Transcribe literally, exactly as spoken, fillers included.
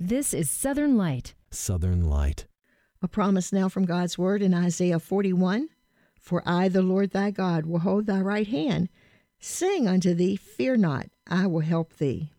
This is Southern Light. Southern Light. A promise now from God's Word in Isaiah forty-one. For I, the Lord thy God, will hold thy right hand. Sing unto thee, fear not, I will help thee.